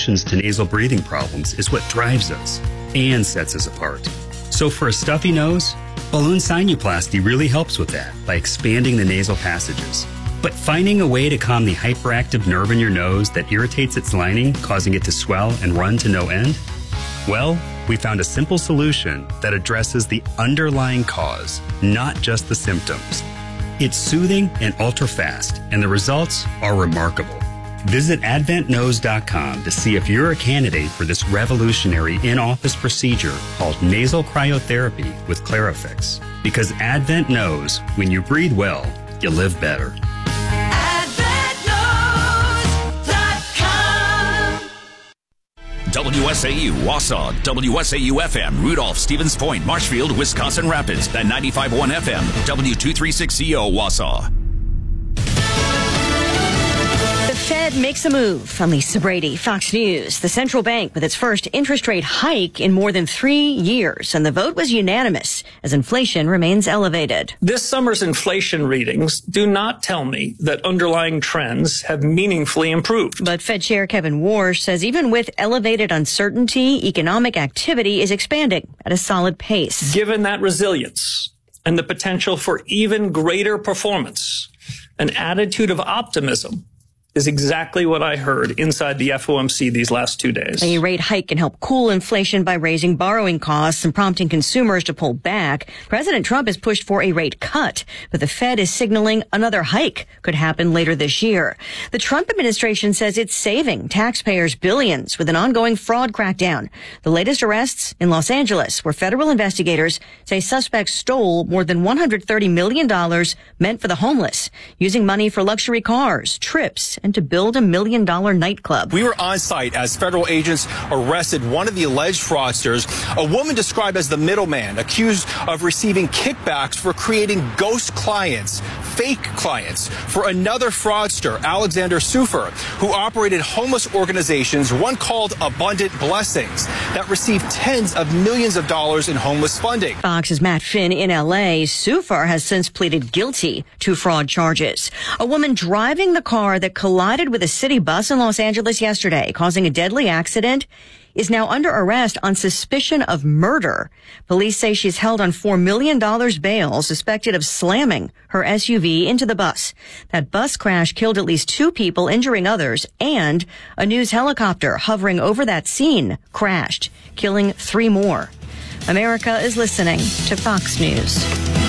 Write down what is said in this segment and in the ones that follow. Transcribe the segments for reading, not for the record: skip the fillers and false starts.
solutions to nasal breathing problems is what drives us and sets us apart. So for a stuffy nose, balloon sinuplasty really helps with that by expanding the nasal passages. But finding a way to calm the hyperactive nerve in your nose that irritates its lining, causing it to swell and run to no end? Well, we found a simple solution that addresses the underlying cause, not just the symptoms. It's soothing and ultra-fast, and the results are remarkable. Visit AdventNose.com to see if you're a candidate for this revolutionary in-office procedure called nasal cryotherapy with Clarifix. Because Advent knows when you breathe well, you live better. WSAU, Wausau, WSAU-FM, Rudolph, Stevens Point, Marshfield, Wisconsin Rapids, and 95.1 FM, W236CO, Wausau. The Fed makes a move. I'm Lisa Brady, Fox News. The central bank with its first interest rate hike in more than 3 years, and the vote was unanimous as inflation remains elevated. This summer's inflation readings do not tell me that underlying trends have meaningfully improved. But Fed Chair Kevin Warsh says even with elevated uncertainty, economic activity is expanding at a solid pace. Given that resilience and the potential for even greater performance, an attitude of optimism is exactly what I heard inside the FOMC these last 2 days. A rate hike can help cool inflation by raising borrowing costs and prompting consumers to pull back. President Trump has pushed for a rate cut, but the Fed is signaling another hike could happen later this year. The Trump administration says it's saving taxpayers billions with an ongoing fraud crackdown. The latest arrests in Los Angeles, where federal investigators say suspects stole more than $130 million meant for the homeless, using money for luxury cars, trips, and to build $1 million nightclub. We were on site as federal agents arrested one of the alleged fraudsters, a woman described as the middleman, accused of receiving kickbacks for creating ghost clients, fake clients, for another fraudster, Alexander Sufer, who operated homeless organizations, one called Abundant Blessings, that received tens of millions of dollars in homeless funding. Fox's Matt Finn in L.A. Sufer has since pleaded guilty to fraud charges. A woman driving the car that collided with a city bus in Los Angeles yesterday, causing a deadly accident, is now under arrest on suspicion of murder. Police say she's held on $4 million bail, suspected of slamming her SUV into the bus. That bus crash killed at least 2 people, injuring others, and a news helicopter hovering over that scene crashed, killing 3 more. America is listening to Fox News.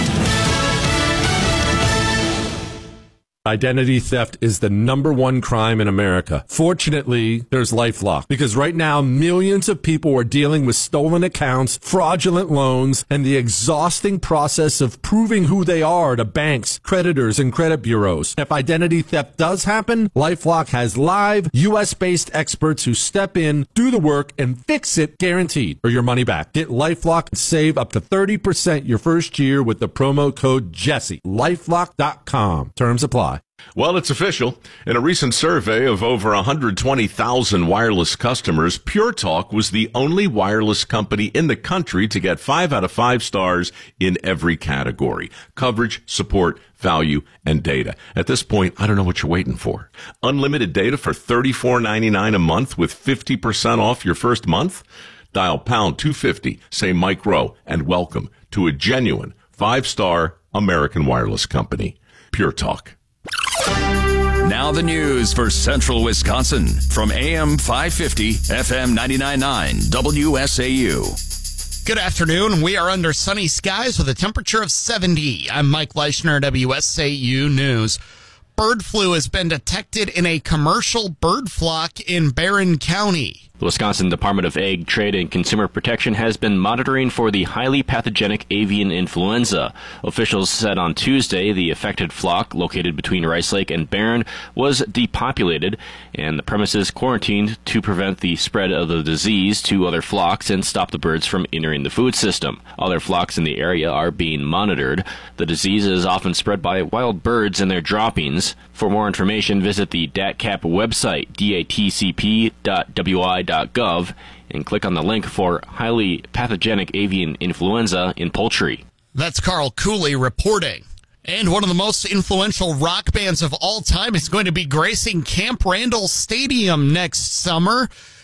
Identity theft is the #1 crime in America. Fortunately, there's LifeLock, because right now millions of people are dealing with stolen accounts, fraudulent loans, and the exhausting process of proving who they are to banks, creditors, and credit bureaus. If identity theft does happen, LifeLock has live, U.S.-based experts who step in, do the work, and fix it guaranteed, or your money back. Get LifeLock and save up to 30% your first year with the promo code Jesse. LifeLock.com. Terms apply. Well, it's official. In a recent survey of over 120,000 wireless customers, Pure Talk was the only wireless company in the country to get 5 out of 5 stars in every category: coverage, support, value, and data. At this point, I don't know what you're waiting for. Unlimited data for $34.99 a month with 50% off your first month? Dial pound 250, say Mike Rowe, and welcome to a genuine 5-star American wireless company. Pure Talk. Now the news for Central Wisconsin from AM 550, FM 99.9, WSAU. Good afternoon. We are under sunny skies with a temperature of 70. I'm Mike Leischner, WSAU News. Bird flu has been detected in a commercial bird flock in Barron County. The Wisconsin Department of Ag, Trade, and Consumer Protection has been monitoring for the highly pathogenic avian influenza. Officials said on Tuesday the affected flock, located between Rice Lake and Barron, was depopulated and the premises quarantined to prevent the spread of the disease to other flocks and stop the birds from entering the food system. Other flocks in the area are being monitored. The disease is often spread by wild birds and their droppings. For more information, visit the DATCP website, datcp.wi.gov, and click on the link for highly pathogenic avian influenza in poultry. That's Carl Cooley reporting. And one of the most influential rock bands of all time is going to be gracing Camp Randall Stadium next summer.